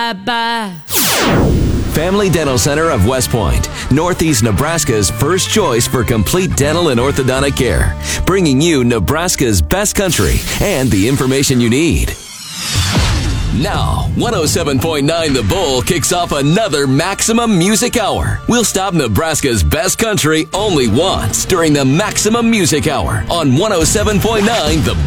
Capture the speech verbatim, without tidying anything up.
bye-bye. Family Dental Center of West Point, Northeast Nebraska's first choice for complete dental and orthodontic care, bringing you Nebraska's best country and the information you need. Now, one oh seven point nine The Bull kicks off another Maximum Music Hour. We'll stop Nebraska's best country only once during the Maximum Music Hour on one oh seven point nine The Bull.